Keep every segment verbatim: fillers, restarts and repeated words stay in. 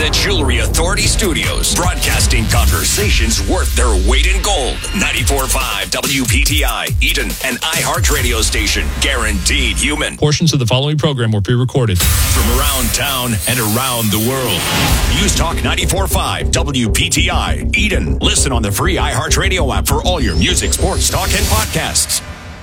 the Jewelry Authority Studios, broadcasting conversations worth their weight in gold. ninety-four point five W P T I, Eden, an iHeart radio station, guaranteed human. Portions of the following program were pre-recorded. From around town and around the world. News Talk ninety-four point five W P T I, Eden. Listen on the free iHeart radio app for all your music, sports, talk, and podcasts.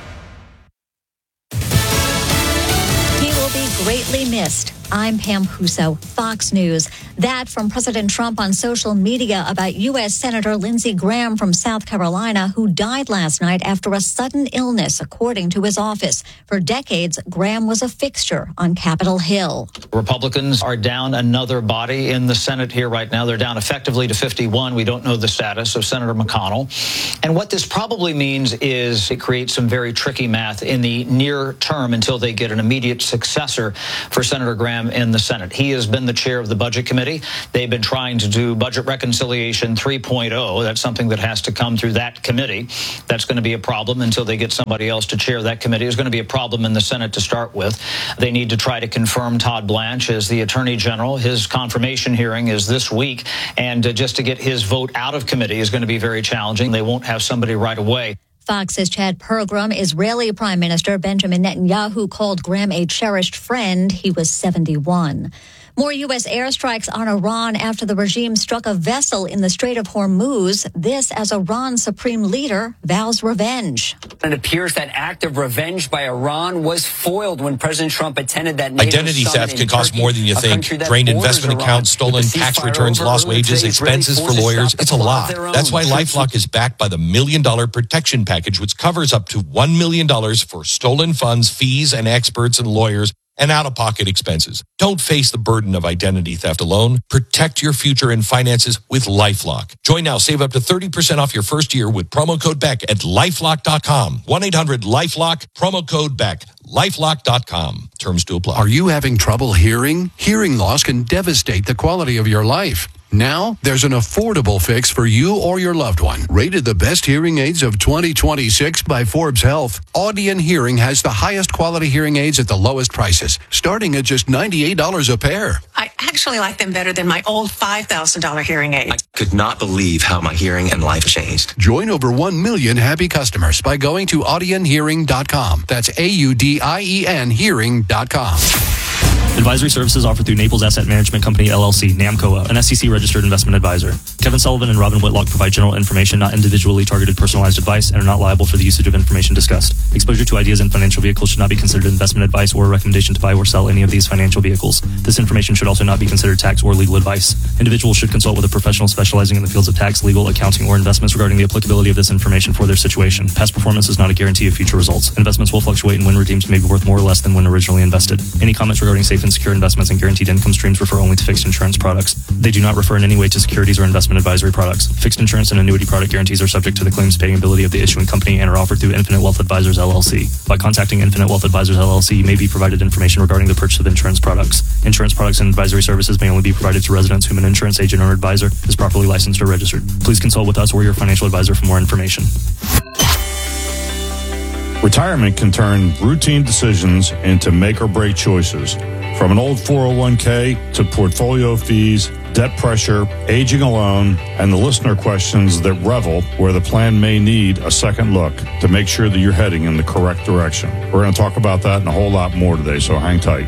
He will be greatly missed. I'm Pam Huso, Fox News. That from President Trump on social media about U S. Senator Lindsey Graham from South Carolina, who died last night after a sudden illness, according to his office. For decades, Graham was a fixture on Capitol Hill. Republicans are down another body in the Senate here right now. They're down effectively to fifty-one. We don't know the status of Senator McConnell. And what this probably means is it creates some very tricky math in the near term until they get an immediate successor for Senator Graham in the Senate. He has been the chair of the Budget Committee. They've been trying to do Budget Reconciliation three point oh. That's something that has to come through that committee. That's going to be a problem until they get somebody else to chair that committee. It's going to be a problem in the Senate to start with. They need to try to confirm Todd Blanche as the Attorney General. His confirmation hearing is this week, and uh, just to get his vote out of committee is going to be very challenging. They won't have somebody right away. Fox's Chad Pergram. Israeli Prime Minister Benjamin Netanyahu called Graham a cherished friend. He was seventy-one. More U S airstrikes on Iran after the regime struck a vessel in the Strait of Hormuz. This as Iran's supreme leader vows revenge. It appears that act of revenge by Iran was foiled when President Trump attended that NATO Identity theft can cost more than you think. Drained investment accounts, stolen tax returns, lost wages, expenses for lawyers. It's a lot. That's why LifeLock is backed by the Million Dollar Protection Package, which covers up to one million dollars for stolen funds, fees, and experts and lawyers, and out-of-pocket expenses. Don't face the burden of identity theft alone. Protect your future and finances with LifeLock. Join now. Save up to thirty percent off your first year with promo code Beck at lifelock dot com. one eight hundred lifelock, promo code Beck. lifelock dot com. Terms to apply. Are you having trouble hearing? Hearing loss can devastate the quality of your life. Now, there's an affordable fix for you or your loved one. Rated the best hearing aids of twenty twenty-six by Forbes Health, Audion Hearing has the highest quality hearing aids at the lowest prices, starting at just ninety-eight dollars a pair. I actually like them better than my old five thousand dollars hearing aid. I could not believe how my hearing and life changed. Join over one million happy customers by going to audion hearing dot com. That's A U D I E N hearing dot com. Advisory services offered through Naples Asset Management Company, L L C, NAMCOA, an S E C-registered investment advisor. Kevin Sullivan and Robin Whitlock provide general information, not individually targeted personalized advice, and are not liable for the usage of information discussed. Exposure to ideas and financial vehicles should not be considered investment advice or a recommendation to buy or sell any of these financial vehicles. This information should also not be considered tax or legal advice. Individuals should consult with a professional specializing in the fields of tax, legal, accounting, or investments regarding the applicability of this information for their situation. Past performance is not a guarantee of future results. Investments will fluctuate, and when redeemed may be worth more or less than when originally invested. Any comments regarding safe and secure investments and guaranteed income streams refer only to fixed insurance products. They do not refer in any way to securities or investment advisory products. Fixed insurance and annuity product guarantees are subject to the claims paying ability of the issuing company and are offered through Infinite Wealth Advisors, L L C. By contacting Infinite Wealth Advisors, L L C, you may be provided information regarding the purchase of insurance products. Insurance products and advisory services may only be provided to residents whom an insurance agent or advisor is properly licensed or registered. Please consult with us or your financial advisor for more information. Retirement can turn routine decisions into make-or-break choices. From an old four oh one k to portfolio fees, debt pressure, aging alone, and the listener questions that revel where the plan may need a second look to make sure that you're heading in the correct direction. We're going to talk about that and a whole lot more today, so hang tight.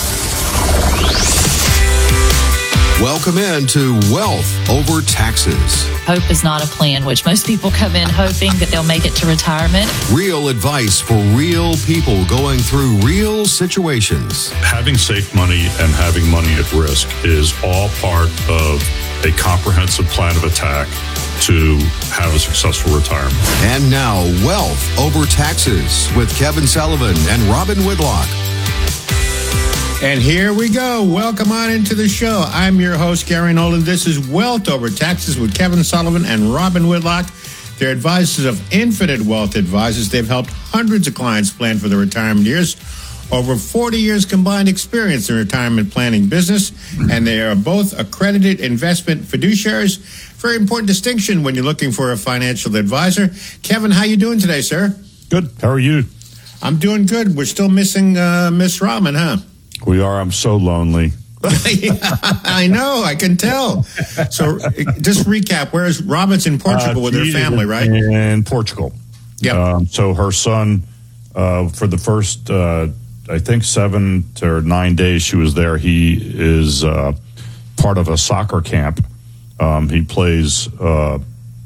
Welcome in to Wealth Over Taxes. Hope is not a plan, which most people come in hoping that they'll make it to retirement. Real advice for real people going through real situations. Having safe money and having money at risk is all part of a comprehensive plan of attack to have a successful retirement. And now, Wealth Over Taxes with Kevin Sullivan and Robin Whitlock. And here we go. Welcome on into the show. I'm your host, Gary Nolan. This is Wealth Over Taxes with Kevin Sullivan and Robin Whitlock. They're advisors of Infinite Wealth Advisors. They've helped hundreds of clients plan for their retirement years. Over forty years combined experience in retirement planning business, and they are both accredited investment fiduciaries. Very important distinction when you're looking for a financial advisor. Kevin, how you doing today, sir? Good. How are you? I'm doing good. We're still missing uh, Miss Robin, huh? We are. I'm so lonely. Yeah, I know, I can tell. So just recap, where's Robin's in Portugal uh, with her family, right? In Portugal. Yeah. Um, so her son, uh, for the first, uh, I think, seven or nine days she was there, he is uh, part of a soccer camp. Um, he plays uh,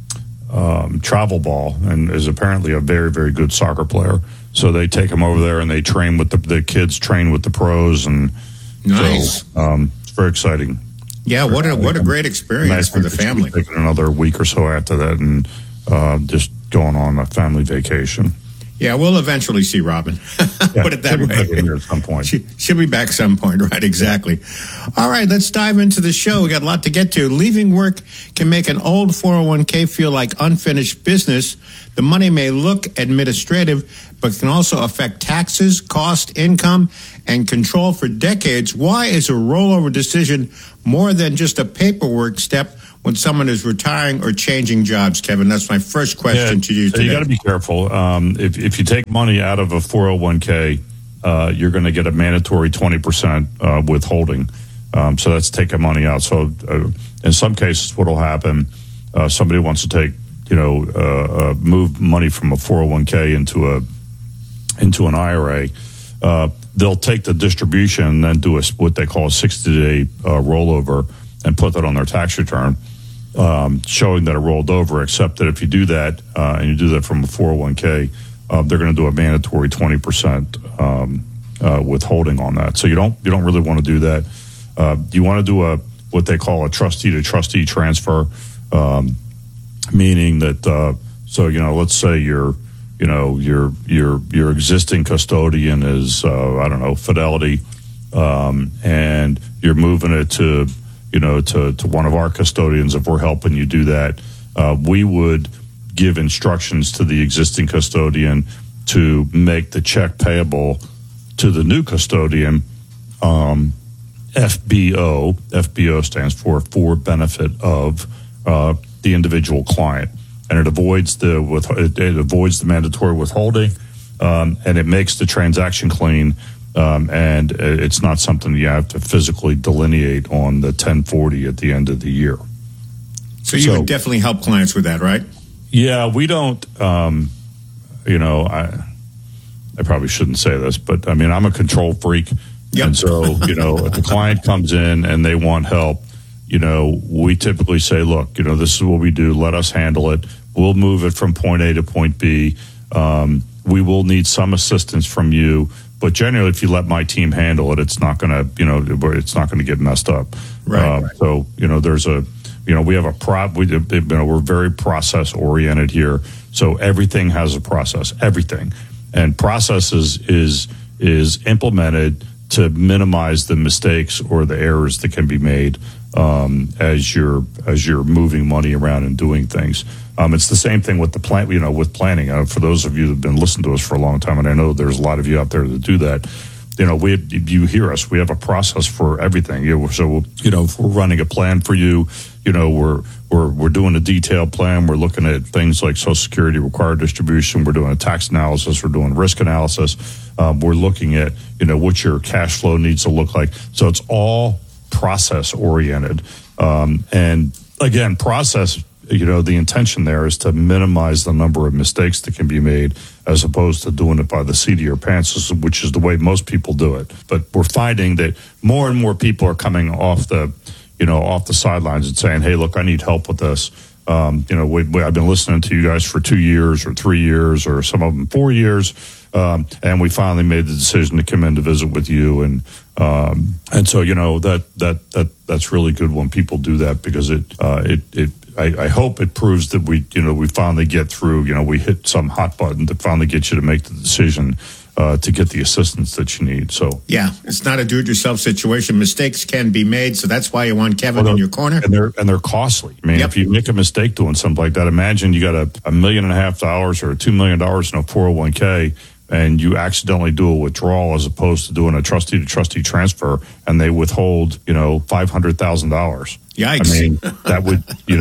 um, travel ball and is apparently a very, very good soccer player. So they take him over there and they train with the, the kids, train with the pros, and nice. So, um, it's very exciting. Yeah, what a what a great experience for the family. Taking another week or so after that, and uh, just going on a family vacation. Yeah, we'll eventually see Robin. Yeah, put it that way. At some point, she, she'll be back some point, right? Exactly. All right, let's dive into the show. We got a lot to get to. Leaving work can make an old four oh one k feel like unfinished business. The money may look administrative, but can also affect taxes, cost, income, and control for decades. Why is a rollover decision more than just a paperwork step when someone is retiring or changing jobs, Kevin? That's my first question yeah, to you so today. You got to be careful. Um, if, if you take money out of a four oh one k, uh, you're going to get a mandatory twenty percent uh, withholding. Um, so that's taking money out. So uh, in some cases, what will happen, uh, somebody wants to take, you know, uh, uh, move money from a four oh one k into a into an I R A. Uh, they'll take the distribution and then do a, what they call a sixty-day uh, rollover and put that on their tax return, um, showing that it rolled over, except that if you do that, uh, and you do that from a four oh one k, uh, they're going to do a mandatory twenty percent um, uh, withholding on that. So you don't you don't really want to do that. Uh, you want to do a what they call a trustee to trustee transfer, um, meaning that, uh, so, you know, let's say you're, you know, your your your existing custodian is, uh, I don't know, Fidelity, um, and you're moving it to, you know, to, to one of our custodians. If we're helping you do that, uh, we would give instructions to the existing custodian to make the check payable to the new custodian, um, F B O. F B O stands for for benefit of uh, the individual client. And it avoids the with it, it avoids the mandatory withholding, um, and it makes the transaction clean. Um, and it's not something you have to physically delineate on the ten forty at the end of the year. So you so, would definitely help clients with that, right? Yeah, we don't. Um, you know, I I probably shouldn't say this, but I mean, I'm a control freak, yep. And so you know, if the client comes in and they want help, you know, we typically say, look, you know, this is what we do. Let us handle it. We'll move it from point A to point B. Um, we will need some assistance from you, but generally, if you let my team handle it, it's not going to, you know, it's not going to get messed up. Right, uh, right. So, you know, there's a, you know, we have a prop. We, you know, we're very process oriented here. So everything has a process. Everything, and process is is is implemented to minimize the mistakes or the errors that can be made um, as you're as you're moving money around and doing things. Um, it's the same thing with the plan, you know, with planning. Uh, for those of you that have been listening to us for a long time, and I know there's a lot of you out there that do that. You know, we you hear us. We have a process for everything. You know, so you know, if we're running a plan for you, you know, we're we're we're doing a detailed plan. We're looking at things like Social Security required distribution. We're doing a tax analysis. We're doing risk analysis. Um, we're looking at, you know, what your cash flow needs to look like. So it's all process oriented. Um, and again, process. You know, the intention there is to minimize the number of mistakes that can be made as opposed to doing it by the seat of your pants, which is the way most people do it. But we're finding that more and more people are coming off the, you know, off the sidelines and saying, hey, look, I need help with this. Um, you know, we, we, I've been listening to you guys for two years or three years or some of them four years. Um, and we finally made the decision to come in to visit with you. And, um, and so, you know, that, that, that, that's really good when people do that because it, uh, it, it, I, I hope it proves that we, you know, we finally get through, you know, we hit some hot button to finally get you to make the decision uh, to get the assistance that you need. So, yeah, it's not a do-it-yourself situation. Mistakes can be made. So that's why you want Kevin well, in your corner. And they're, and they're costly. I mean, yep. If you make a mistake doing something like that, imagine you got a, a million and a half dollars or two million dollars in a four oh one k and you accidentally do a withdrawal as opposed to doing a trustee to trustee transfer and they withhold, you know, five hundred thousand dollars. Yikes. I mean, that would, you know,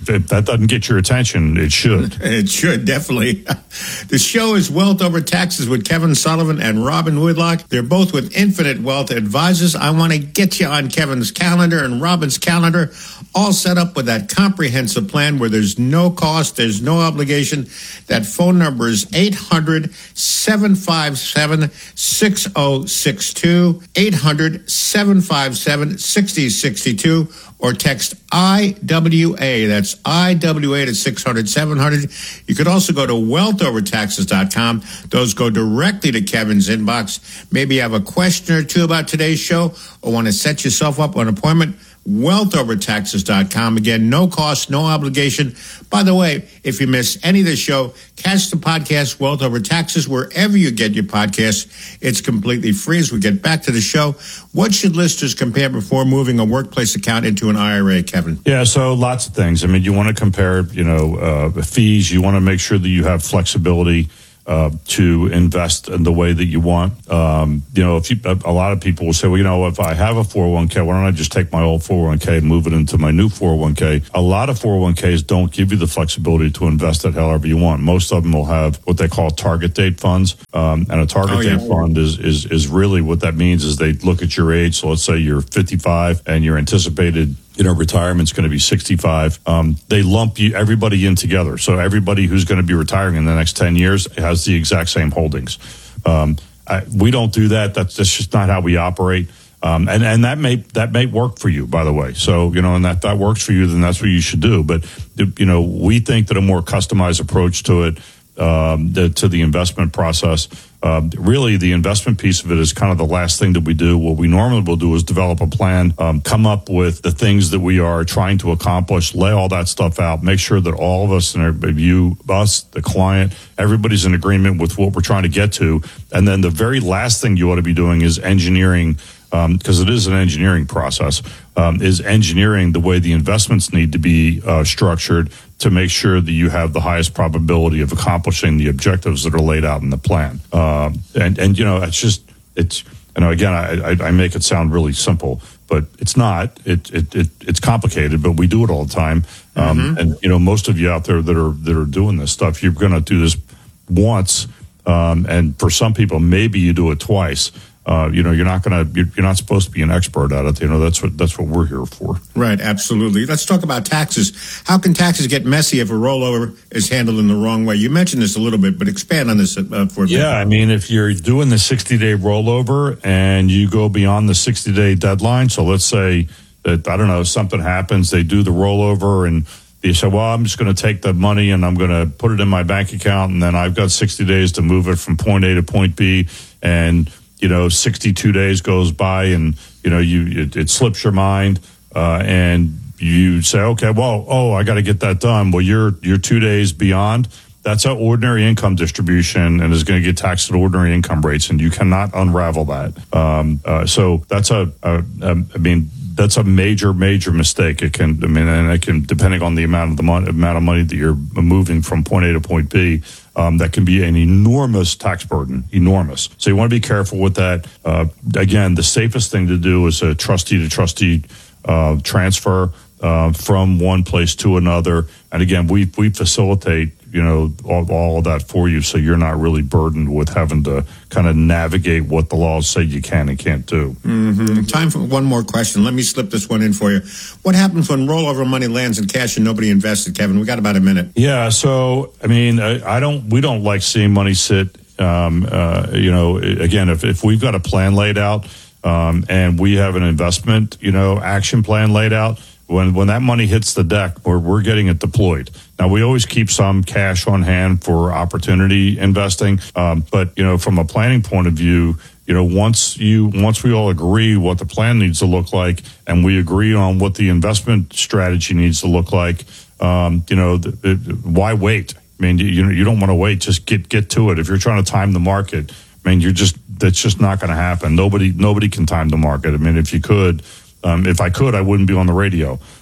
if, if that doesn't get your attention, it should. It should, definitely. The show is Wealth Over Taxes with Kevin Sullivan and Robin Whitlock. They're both with Infinite Wealth Advisors. I want to get you on Kevin's calendar and Robin's calendar, all set up with that comprehensive plan where there's no cost, there's no obligation. That phone number is eight hundred, seven five seven, six oh six two, eight hundred, seven five seven, six oh six two, or text I W A. That's I W A to six hundred, seven hundred. You could also go to wealth over taxes dot com. Those go directly to Kevin's inbox. Maybe you have a question or two about today's show or want to set yourself up an appointment. wealth over taxes dot com. Again, no cost, no obligation. By the way, if you miss any of the show, catch the podcast Wealth Over Taxes wherever you get your podcasts. It's completely free. As we get back to the show, what should listeners compare before moving a workplace account into an I R A, Kevin? Yeah, so lots of things. I mean, you want to compare, you know, uh, fees. You want to make sure that you have flexibility Uh, to invest in the way that you want. Um, you know, if you, a lot of people will say, well, you know, if I have a four oh one k, why don't I just take my old four oh one k and move it into my new four oh one k? A lot of four oh one k's don't give you the flexibility to invest it however you want. Most of them will have what they call target date funds. Um, and a target oh, yeah. date fund is, is, is really what that means is they look at your age. So let's say you're fifty-five and your anticipated you know, retirement's going to be sixty-five. Um, they lump you everybody in together. So everybody who's going to be retiring in the next ten years has the exact same holdings. Um, I, we don't do that. That's, that's just not how we operate. Um, and, and that may, that may work for you, by the way. So, you know, and that, that works for you, then that's what you should do. But, you know, we think that a more customized approach to it, um, the, to the investment process, Uh, really, the investment piece of it is kind of the last thing that we do. What we normally will do is develop a plan, um, come up with the things that we are trying to accomplish, lay all that stuff out, make sure that all of us, and you, us, the client, everybody's in agreement with what we're trying to get to. And then the very last thing you ought to be doing is engineering, because um, it is an engineering process, um, is engineering the way the investments need to be uh, structured to make sure that you have the highest probability of accomplishing the objectives that are laid out in the plan. Um, and, and, you know, it's just, it's, you know, again, I, I, I make it sound really simple, but it's not. It, it, it it's complicated, but we do it all the time. Um, mm-hmm. And, you know, most of you out there that are, that are doing this stuff, you're going to do this once. Um, and for some people, maybe you do it twice. Uh, you know, you're not going to, you're, you're not supposed to be an expert at it. You know, that's what, that's what we're here for. Right. Absolutely. Let's talk about taxes. How can taxes get messy if a rollover is handled in the wrong way? You mentioned this a little bit, but expand on this uh, for a bit. Yeah. I mean, if you're doing the sixty day rollover and you go beyond the sixty day deadline. So let's say that, I don't know, something happens, they do the rollover and you say, well, I'm just going to take the money and I'm going to put it in my bank account. And then I've got sixty days to move it from point A to point B. And you know, sixty-two days goes by and, you know, you it, it slips your mind uh, and you say, okay, well, oh, I got to get that done. Well, you're you're two days beyond. That's an ordinary income distribution and is going to get taxed at ordinary income rates, and you cannot unravel that. Um, uh, so that's a, a, a, I mean, that's a major, major mistake. It can, I mean, and it can, depending on the amount of the money, amount of money that you're moving from point A to point B, um, that can be an enormous tax burden, enormous. So you want to be careful with that. Uh, again, the safest thing to do is a trustee to trustee uh, transfer uh, from one place to another. And again, we we facilitate, you know, all, all of that for you, so you're not really burdened with having to kind of navigate what the laws say you can and can't do. Mm-hmm. Time for one more question. Let me slip this one in for you. What happens when rollover money lands in cash and nobody invested, Kevin? We got about a minute. Yeah, so, I mean, I, I don't, we don't like seeing money sit, um, uh, you know, again, if, if we've got a plan laid out um, and we have an investment, you know, action plan laid out, When when that money hits the deck, we're, we're getting it deployed. Now, we always keep some cash on hand for opportunity investing. Um, but, you know, from a planning point of view, you know, once you once we all agree what the plan needs to look like and we agree on what the investment strategy needs to look like, um, you know, the, it, why wait? I mean, you you don't want to wait. Just get get to it. If you're trying to time the market, I mean, you're just that's just not going to happen. Nobody nobody can time the market. I mean, if you could. Um, if I could, I wouldn't be on the radio.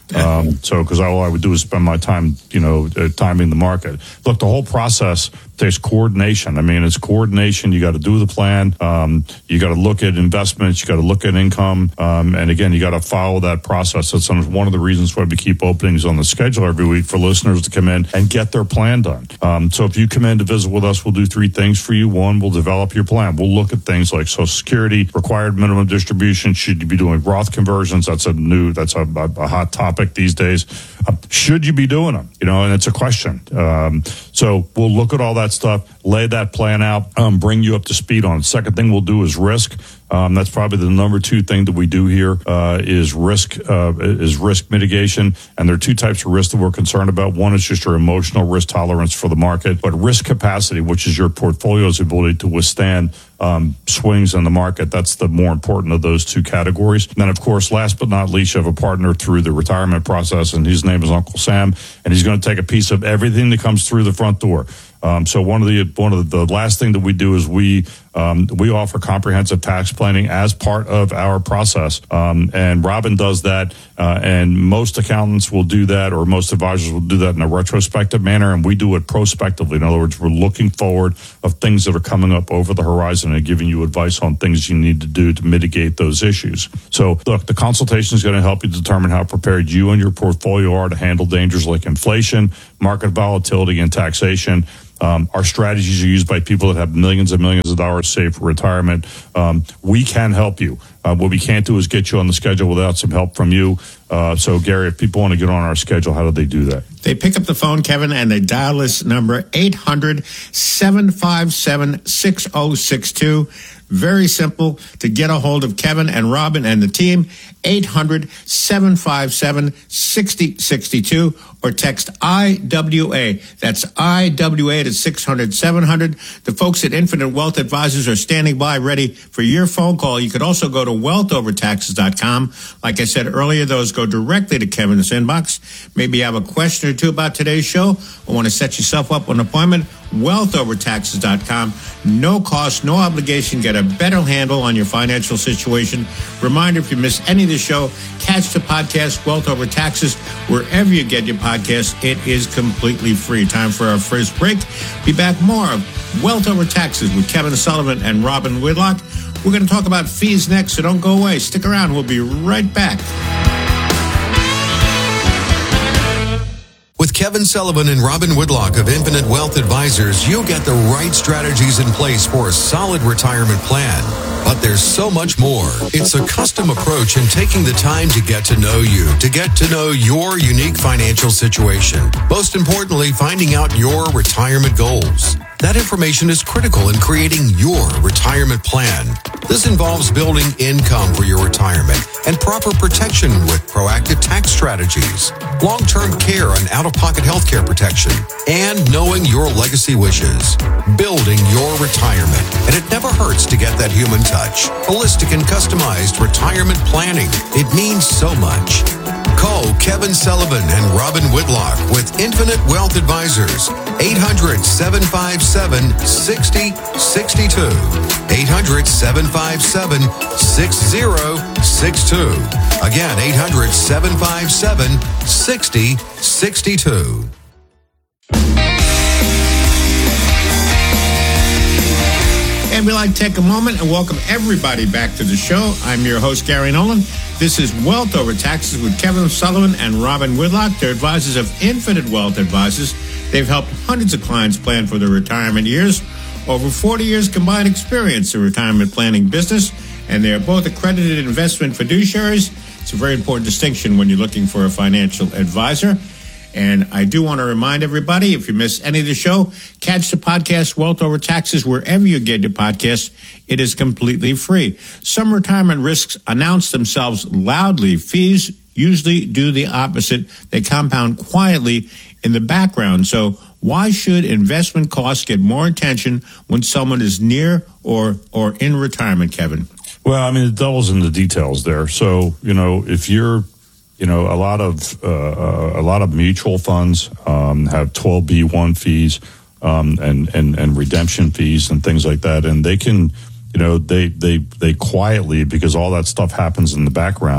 Um, so, because all I would do is spend my time, you know, uh, timing the market. Look, the whole process takes coordination. I mean, it's coordination. You got to do the plan. Um, you got to look at investments. You got to look at income. Um, and again, you got to follow that process. That's one of the reasons why we keep openings on the schedule every week for listeners to come in and get their plan done. Um, so if you come in to visit with us, we'll do three things for you. One, we'll develop your plan. We'll look at things like Social Security, required minimum distribution. Should you be doing Roth conversions? That's a new, that's a, a, a hot topic these days. Uh, should you be doing them? You know, and it's a question. Um, so we'll look at all that stuff, lay that plan out, um, bring you up to speed on it. Second thing we'll do is risk. Um, that's probably the number two thing that we do here uh, is risk uh, is risk mitigation. And there are two types of risk that we're concerned about. One is just your emotional risk tolerance for the market, but risk capacity, which is your portfolio's ability to withstand um, swings in the market. That's the more important of those two categories. And then, of course, last but not least, you have a partner through the retirement process, and his name is Uncle Sam, and he's going to take a piece of everything that comes through the front door. Um, so one of the one of the, the last thing that we do is we um, we offer comprehensive tax planning as part of our process, um, and Robin does that, uh, and most accountants will do that, or most advisors will do that in a retrospective manner, and we do it prospectively. In other words, we're looking forward of things that are coming up over the horizon and giving you advice on things you need to do to mitigate those issues. So look, the consultation is going to help you determine how prepared you and your portfolio are to handle dangers like inflation, market volatility, and taxation. Um, our strategies are used by people that have millions and millions of dollars saved for retirement. Um, we can help you. Uh, what we can't do is get you on the schedule without some help from you. Uh, so, Gary, if people want to get on our schedule, how do they do that? They pick up the phone, Kevin, and they dial this number, eight hundred, seven five seven, six oh six two. Very simple to get a hold of Kevin and Robin and the team, eight hundred, seven five seven, six oh six two, or text I W A. That's I W A to six hundred, seven hundred. The folks at Infinite Wealth Advisors are standing by ready for your phone call. You could also go to wealth over taxes dot com. Like I said earlier, those go directly to Kevin's inbox. Maybe you have a question or two about today's show or want to set yourself up with an appointment. wealth over taxes dot com. No cost, no obligation. Get a better handle on your financial situation. Reminder, if you miss any of the show, catch the podcast, Wealth Over Taxes, wherever you get your podcast. It is completely free. Time for our first break. Be back more of Wealth Over Taxes with Kevin Sullivan and Robin Whitlock. We're going to talk about fees next, so don't go away. Stick around. We'll be right back. With Kevin Sullivan and Robin Whitlock of Infinite Wealth Advisors, you'll get the right strategies in place for a solid retirement plan. But there's so much more. It's a custom approach in taking the time to get to know you, to get to know your unique financial situation. Most importantly, finding out your retirement goals. That information is critical in creating your retirement plan. This involves building income for your retirement and proper protection with proactive tax strategies, long-term care and out-of-pocket health care protection, and knowing your legacy wishes. Building your retirement. And it never hurts to get that human touch. Holistic and customized retirement planning. It means so much. Call Kevin Sullivan and Robin Whitlock with Infinite Wealth Advisors. eight hundred, seven five seven, six oh six two. eight hundred, seven five seven, six oh six two. Again, eight hundred, seven five seven, six oh six two. And we'd like to take a moment and welcome everybody back to the show. I'm your host, Gary Nolan. This is Wealth Over Taxes with Kevin Sullivan and Robin Whitlock. They're advisors of Infinite Wealth Advisors. They've helped hundreds of clients plan for their retirement years. Over forty years combined experience in retirement planning business, and they're both accredited investment fiduciaries. It's a very important distinction when you're looking for a financial advisor. And I do want to remind everybody, if you miss any of the show, catch the podcast Wealth Over Taxes wherever you get your podcast. It is completely free. Some retirement risks announce themselves loudly. Fees usually do the opposite. They compound quietly in the background. So why should investment costs get more attention when someone is near or or in retirement, Kevin? Well, I mean, the devil's in the details there. So, you know, if you're You know, a lot of uh, a lot of mutual funds um, have twelve B one fees um, and, and and redemption fees and things like that, and they can, you know, they they they quietly, because all that stuff happens in the background.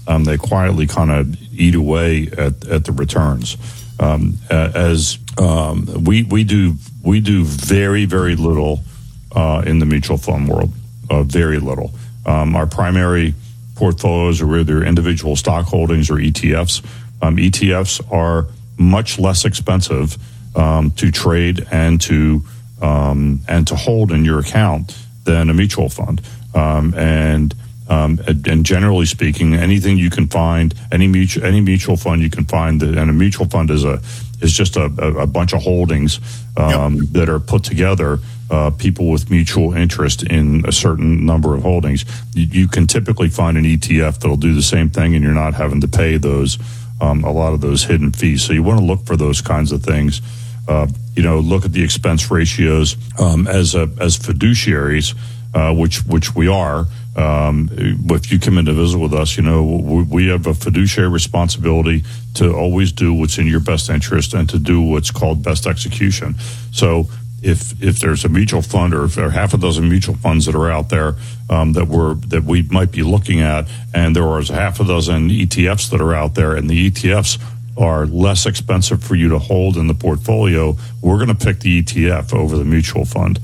um, they quietly kind of eat away at, at the returns. Um, as um, we we do we do very very little uh, in the mutual fund world, uh, very little. Um, our primary portfolios are either individual stock holdings or E T Fs. Um, E T Fs are much less expensive um, to trade and to um, and to hold in your account than a mutual fund. Um, and um, and generally speaking, anything you can find, any mutual any mutual fund you can find, that, and a mutual fund is a is just a, a bunch of holdings um, yep. that are put together. Uh, people with mutual interest in a certain number of holdings. You, you can typically find an E T F that'll do the same thing, and you're not having to pay those um, a lot of those hidden fees. So you want to look for those kinds of things. Uh, you know, look at the expense ratios um, as a, as fiduciaries, uh, which which we are. Um, if you come in to visit with us, you know we, we have a fiduciary responsibility to always do what's in your best interest and to do what's called best execution. So. If if there's a mutual fund or if there are half a dozen mutual funds that are out there um, that we're that we might be looking at, and there is half a dozen E T Fs that are out there, and the E T Fs are less expensive for you to hold in the portfolio, we're going to pick the E T F over the mutual fund.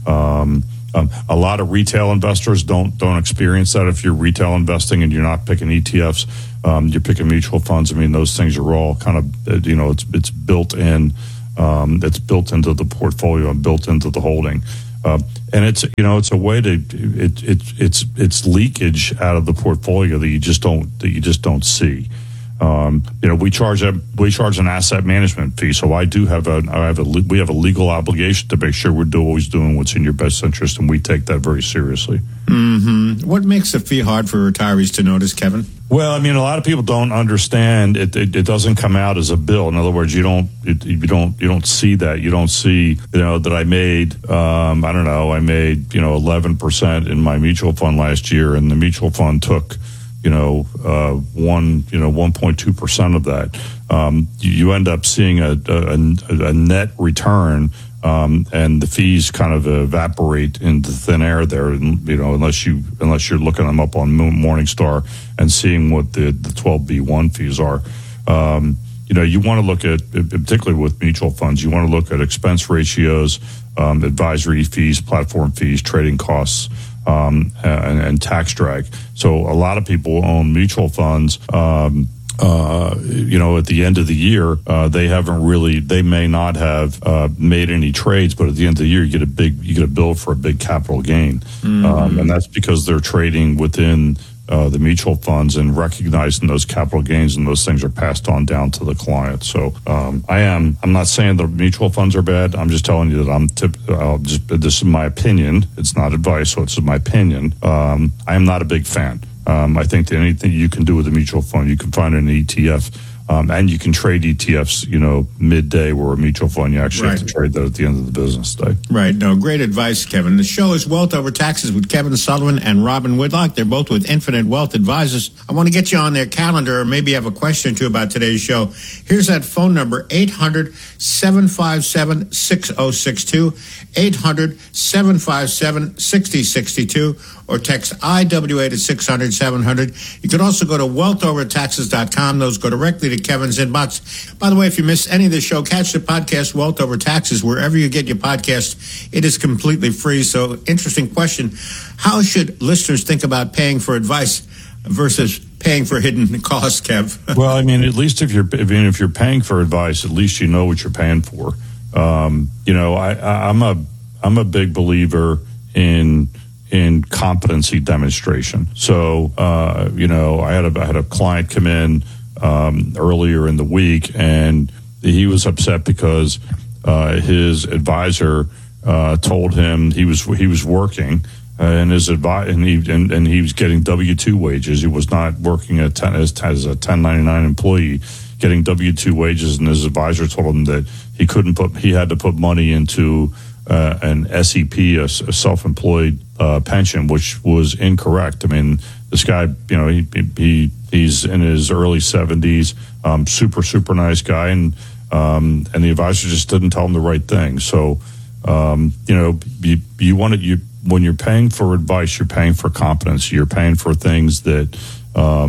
Um, um, a lot of retail investors don't don't experience that. If you're retail investing and you're not picking E T Fs, um, you're picking mutual funds. I mean, those things are all kind of you know it's it's built in. Um, it's built into the portfolio and built into the holding, uh, and it's you know it's a way to it, it it's it's leakage out of the portfolio that you just don't that you just don't see. Um, you know, we charge a we charge an asset management fee, so I do have a I have a we have a legal obligation to make sure we're do, always doing what's in your best interest, and we take that very seriously. Mm-hmm. What makes the fee hard for retirees to notice, Kevin? Well, I mean, a lot of people don't understand it. It, it doesn't come out as a bill. In other words, you don't it, you don't you don't see that. You don't see you know that I made um, I don't know I made you know eleven percent in my mutual fund last year, and the mutual fund took. You know, uh, one, you know, one point two percent of that. Um, you, you end up seeing a, a, a net return, um, and the fees kind of evaporate into thin air there. You know, unless you unless you're looking them up on Morningstar and seeing what the the twelve B one fees are. Um, you know, you want to look at, particularly with mutual funds, you want to look at expense ratios, um, advisory fees, platform fees, trading costs. Um, and, and tax drag. So a lot of people own mutual funds. Um, uh, you know, at the end of the year, uh, they haven't really. They may not have uh, made any trades, but at the end of the year, you get a big, you get a bill for a big capital gain, mm-hmm. um, and that's because they're trading within uh, the mutual funds and recognizing those capital gains, and those things are passed on down to the client. So um, I am. I'm not saying the mutual funds are bad. I'm just telling you that I'm. Tip, I'll just. This is my opinion. It's not advice, so it's my opinion. Um, I am not a big fan. Um, I think that anything you can do with a mutual fund, you can find an E T F. Um, and you can trade E T Fs, you know, midday, where a mutual fund, you actually right. have to trade that at the end of the business day. Right. No, great advice, Kevin. The show is Wealth Over Taxes with Kevin Sullivan and Robin Whitlock. They're both with Infinite Wealth Advisors. I want to get you on their calendar, or maybe have a question or two about today's show. Here's that phone number, eight hundred, seven five seven, six oh six two, eight hundred, seven five seven, six oh six two, or text I W A to six hundred, seven hundred. You can also go to wealth over taxes dot com. Those go directly to Kevin's inbox. By the way, if you missed any of the show, catch the podcast Wealth Over Taxes wherever you get your podcast. It is completely free. So, interesting question. How should listeners think about paying for advice versus paying for hidden costs, Kev? Well, I mean, at least if you're I mean, if you're paying for advice, at least you know what you're paying for. Um, you know, I, I, I'm a I'm a big believer in in competency demonstration. So, uh, you know, I had a I had a client come in um, earlier in the week, and he was upset because uh, his advisor uh, told him he was he was working, uh, and his advi- and he and, and he was getting W two wages. He was not working at ten, as, as a ten ninety-nine employee, getting W two wages, and his advisor told him that he couldn't put he had to put money into Uh, an S E P, a, a self-employed uh, pension, which was incorrect. I mean, this guy, you know, he, he he's in his early seventies, um, super super nice guy, and um, and the advisor just didn't tell him the right thing. So, um, you know, you you want to you when you're paying for advice, you're paying for competence. You're paying for things that um,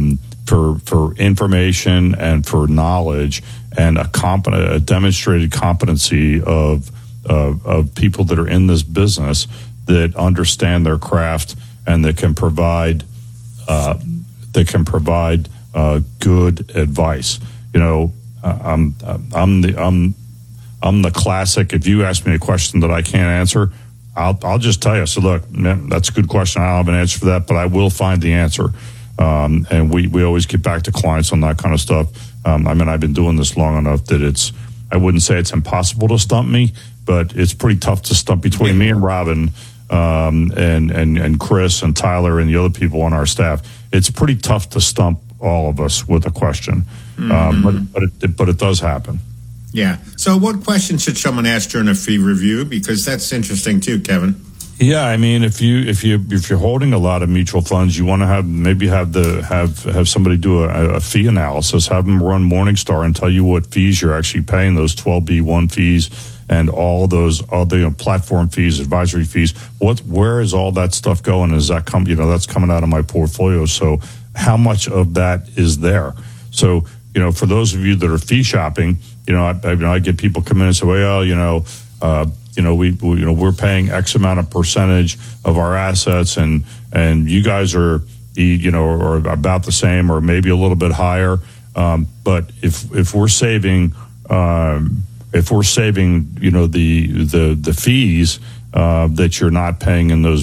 for for information and for knowledge and a competent, a demonstrated competency of, of of people that are in this business that understand their craft and that can provide uh, that can provide uh, good advice. You know, uh, I'm I'm the I'm I'm the classic. If you ask me a question that I can't answer, I'll I'll just tell you. So look, man, that's a good question. I don't have an answer for that, but I will find the answer. Um, and we, we always get back to clients on that kind of stuff. Um, I mean, I've been doing this long enough that it's, I wouldn't say it's impossible to stump me, but it's pretty tough to stump between me and Robin, um, and, and, and Chris and Tyler and the other people on our staff. It's pretty tough to stump all of us with a question. Mm-hmm. Um, but, but it, but it does happen. Yeah. So what question should someone ask during a fee review? Because that's interesting too, Kevin. Yeah, I mean, if you if you if you're holding a lot of mutual funds, you want to have maybe have the have have somebody do a, a fee analysis. Have them run Morningstar and tell you what fees you're actually paying, those twelve B one fees and all those other, you know, platform fees, advisory fees. What where is all that stuff going? Is that come you know that's coming out of my portfolio? So how much of that is there? So you know, for those of you that are fee shopping, you know, I, I, you know, I get people come in and say, well, you know. Uh, You know, we, we you know we're paying X amount of percentage of our assets, and and you guys are you know or about the same or maybe a little bit higher. Um, but if if we're saving um, if we're saving you know the the the fees uh, that you're not paying in those